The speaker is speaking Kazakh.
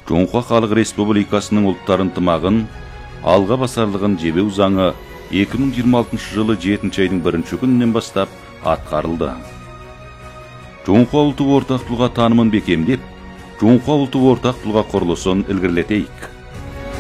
Жоңқа Халық Республикасының ұлттар ынтымағын алға басарлығын жебеу заңы 2026 жылы 7 айдың 1 күнінен бастап атқарылды. Жоңқа ұлты ортақ тұлға танымын бекемдеп, Жоңқа ұлты ортақ тұлға құрылысын ілгерілетейік.